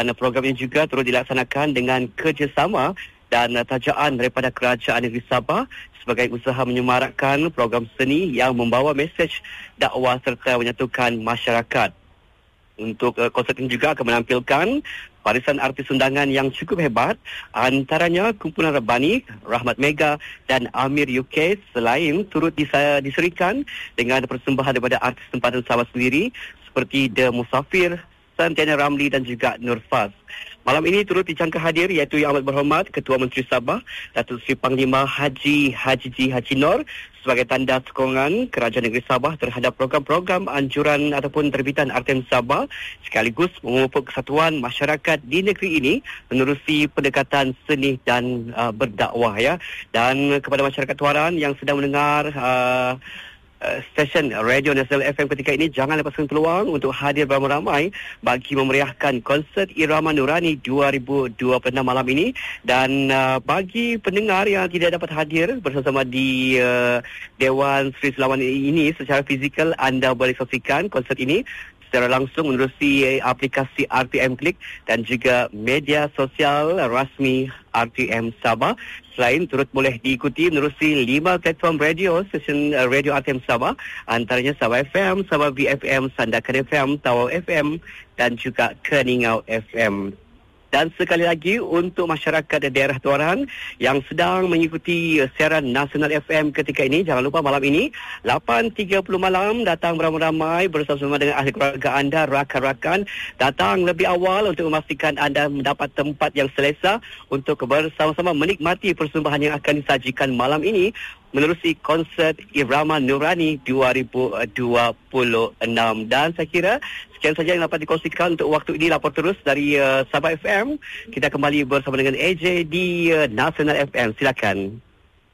Dan program ini juga turut dilaksanakan dengan kerjasama dan tajaan daripada Kerajaan Negeri Sabah sebagai usaha menyemarakkan program seni yang membawa mesej dakwah serta menyatukan masyarakat. Untuk konsert ini juga akan menampilkan barisan artis undangan yang cukup hebat, antaranya Kumpulan Rabani, Rahmat Mega dan Amir UK, selain turut diserikan dengan persembahan daripada artis tempatan Sabah sendiri seperti The Musafir, Santiana Ramli dan juga Nur Faz. Malam ini turut dijangka hadir iaitu Yang Amat Berhormat Ketua Menteri Sabah Datuk Seri Panglima Haji Nur sebagai tanda sokongan Kerajaan Negeri Sabah terhadap program-program anjuran ataupun terbitan RTM Sabah sekaligus memupuk kesatuan masyarakat di negeri ini menerusi pendekatan seni dan berdakwah ya. Dan kepada masyarakat Tuaran yang sedang mendengar stesen Radio Nasional FM ketika ini, jangan lepaskan peluang untuk hadir beramai-ramai bagi memeriahkan konsert Irama Nurani 2026 malam ini. Dan bagi pendengar yang tidak dapat hadir bersama-sama di Dewan Seri Selawan ini secara fizikal, anda boleh saksikan konsert ini secara langsung menerusi aplikasi RTM Klik dan juga media sosial rasmi RTM Sabah. Selain turut boleh diikuti menerusi 5 platform radio, stesen radio RTM Sabah, antaranya Sabah FM, Sabah BFM, Sandakan FM, Tawau FM dan juga Keningau FM. Dan sekali lagi untuk masyarakat daerah Tuaran yang sedang mengikuti siaran Nasional FM ketika ini, jangan lupa malam ini 8.30 malam datang beramai-ramai bersama-sama dengan ahli keluarga anda, rakan-rakan. Datang lebih awal untuk memastikan anda mendapat tempat yang selesa untuk bersama-sama menikmati persembahan yang akan disajikan malam ini menerusi konsert Irama Nurani 2026. Dan saya kira sekian saja yang dapat dikongsikan untuk waktu ini. Lapor terus dari Sabah FM. Kita kembali bersama dengan AJ di Nasional FM. Silakan.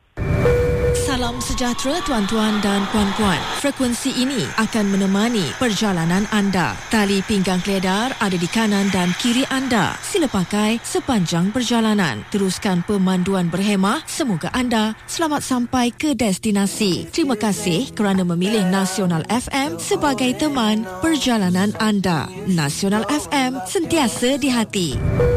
Salam sejahtera tuan-tuan dan puan-puan. Frekuensi ini akan menemani perjalanan anda. Tali pinggang keledar ada di kanan dan kiri anda. Sila pakai sepanjang perjalanan. Teruskan pemanduan berhemah. Semoga anda selamat sampai ke destinasi. Terima kasih kerana memilih Nasional FM sebagai teman perjalanan anda. Nasional FM, sentiasa di hati.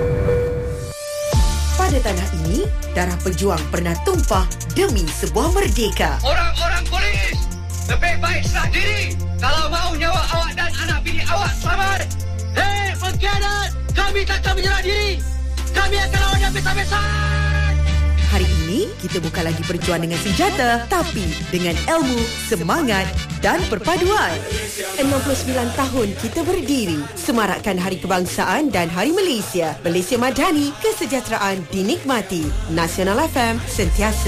Pada tanah ini, darah pejuang pernah tumpah demi sebuah merdeka. Orang-orang polis, lebih baik serah diri kalau mahu nyawa awak dan anak bini awak selamat. Hei pengkhianat, kami takkan menyerah diri. Kami akan lawan habis-habisan. Hari ini, kita bukan lagi berjuang dengan senjata, tapi dengan ilmu, semangat dan perpaduan. 69 tahun kita berdiri, semarakkan Hari Kebangsaan dan Hari Malaysia. Malaysia Madani, kesejahteraan dinikmati. Nasional FM, sentiasa